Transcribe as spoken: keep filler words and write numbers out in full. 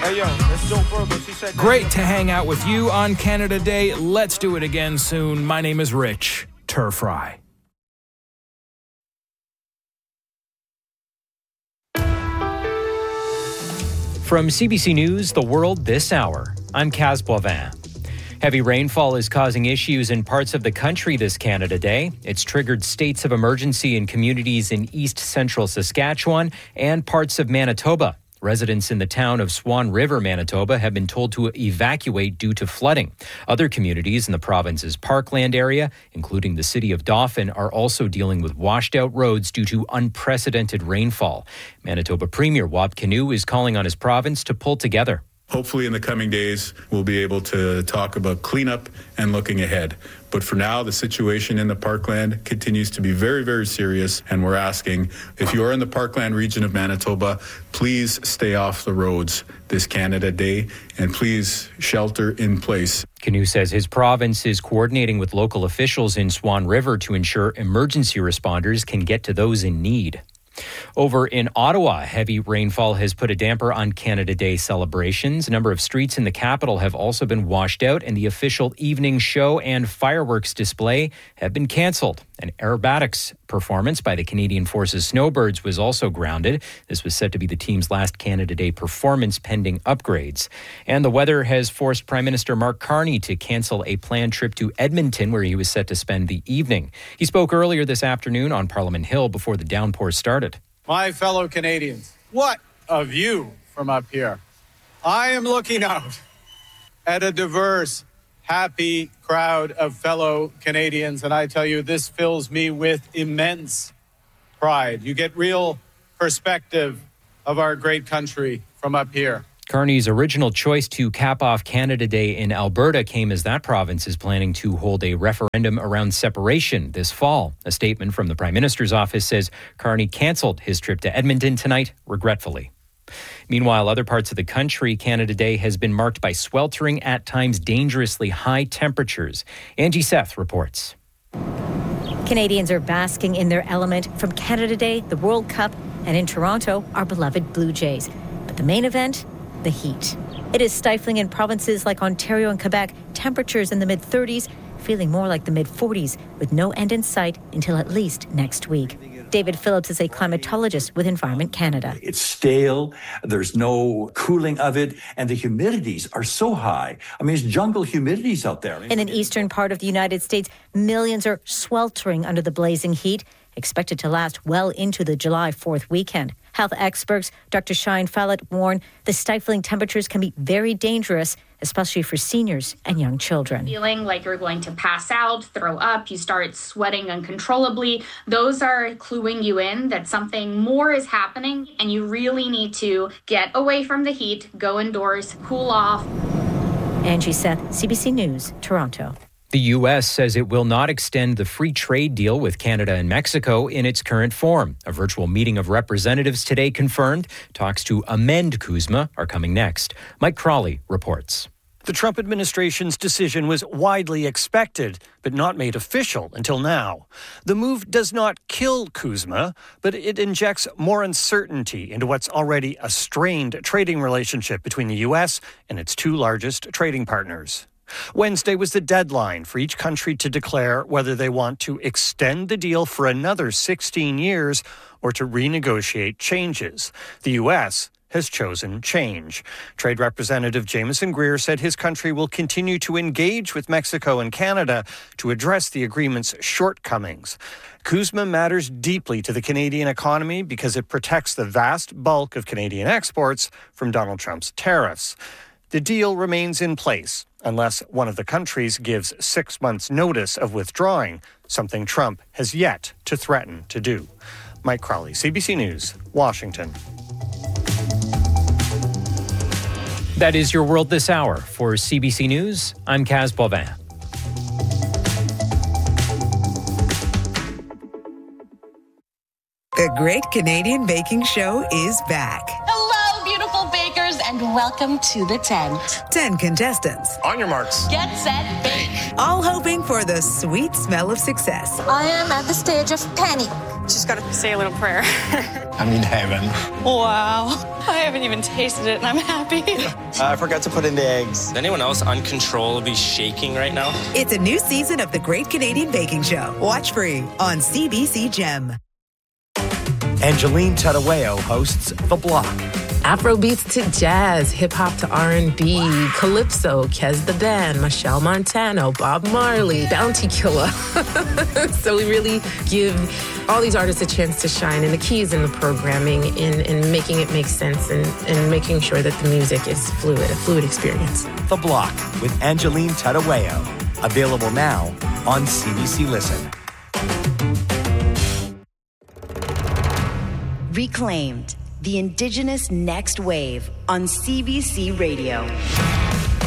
Hey, yo, that's Joe Burgo. She said Great to hang out with you on Canada Day. Let's do it again soon. My name is Rich Turfry. From C B C News, The World This Hour, I'm Kaz Boivin. Heavy rainfall is causing issues in parts of the country this Canada Day. It's triggered states of emergency in communities in east central Saskatchewan and parts of Manitoba. Residents in the town of Swan River, Manitoba, have been told to evacuate due to flooding. Other communities in the province's Parkland area, including the city of Dauphin, are also dealing with washed-out roads due to unprecedented rainfall. Manitoba Premier Wab Kinew is calling on his province to pull together. Hopefully in the coming days, we'll be able to talk about cleanup and looking ahead. But for now, the situation in the Parkland continues to be very, very serious. And we're asking, if you are in the Parkland region of Manitoba, please stay off the roads this Canada Day and please shelter in place. Kinew says his province is coordinating with local officials in Swan River to ensure emergency responders can get to those in need. Over in Ottawa, heavy rainfall has put a damper on Canada Day celebrations. A number of streets in the capital have also been washed out, and the official evening show and fireworks display have been cancelled. An aerobatics performance by the Canadian Forces Snowbirds was also grounded. This was set to be the team's last Canada Day performance pending upgrades. And the weather has forced Prime Minister Mark Carney to cancel a planned trip to Edmonton, where he was set to spend the evening. He spoke earlier this afternoon on Parliament Hill before the downpour started. My fellow Canadians, what a view from up here. I am looking out at a diverse, happy crowd of fellow Canadians, and I tell you, this fills me with immense pride. You get real perspective of our great country from up here. Carney's original choice to cap off Canada Day in Alberta came as that province is planning to hold a referendum around separation this fall. A statement from the Prime Minister's office says Carney cancelled his trip to Edmonton tonight, regretfully. Meanwhile, other parts of the country, Canada Day has been marked by sweltering, at times dangerously high temperatures. Angie Seth reports. Canadians are basking in their element from Canada Day, the World Cup, and in Toronto, our beloved Blue Jays. But the main event? The heat. It is stifling in provinces like Ontario and Quebec, temperatures in the mid thirties, feeling more like the mid forties, with no end in sight until at least next week. David Phillips is a climatologist with Environment Canada. It's stale, there's no cooling of it, and the humidities are so high. I mean, it's jungle humidities out there. In an eastern part of the United States, millions are sweltering under the blazing heat, expected to last well into the July fourth weekend. Health experts, Doctor Shine Fallett, warn the stifling temperatures can be very dangerous, especially for seniors and young children. Feeling like you're going to pass out, throw up, you start sweating uncontrollably. Those are cluing you in that something more is happening, and you really need to get away from the heat, go indoors, cool off. Angie Seth, C B C News, Toronto. The U S says it will not extend the free trade deal with Canada and Mexico in its current form. A virtual meeting of representatives today confirmed talks to amend CUSMA are coming next. Mike Crawley reports. The Trump administration's decision was widely expected, but not made official until now. The move does not kill CUSMA, but it injects more uncertainty into what's already a strained trading relationship between the U S and its two largest trading partners. Wednesday was the deadline for each country to declare whether they want to extend the deal for another sixteen years or to renegotiate changes. The U S has chosen change. Trade Representative Jameson Greer said his country will continue to engage with Mexico and Canada to address the agreement's shortcomings. CUSMA matters deeply to the Canadian economy because it protects the vast bulk of Canadian exports from Donald Trump's tariffs. The deal remains in place unless one of the countries gives six months' notice of withdrawing, something Trump has yet to threaten to do. Mike Crawley, C B C News, Washington. That is your World This Hour. For C B C News, I'm Kaz Boivin. The Great Canadian Baking Show is back. Hello, beautiful bakers and and welcome to the tent. Ten contestants. On your marks. Get set, bake. All hoping for the sweet smell of success. I am at the stage of panic. Just got to say a little prayer. I'm in heaven. Wow. I haven't even tasted it and I'm happy. uh, I forgot to put in the eggs. Is anyone else uncontrollably shaking right now? It's a new season of The Great Canadian Baking Show. Watch free on C B C Gem. Angeline Tadaweo hosts The Block. Afrobeats to jazz, hip-hop to R and B, wow. Calypso, Kez the Band, Michelle Montano, Bob Marley, Bounty Killer. So we really give all these artists a chance to shine, and the key is in the programming, in, in making it make sense, and, and making sure that the music is fluid, a fluid experience. The Block with Angeline Tadaweo. Available now on C B C Listen. Reclaimed, the Indigenous Next Wave on C B C Radio.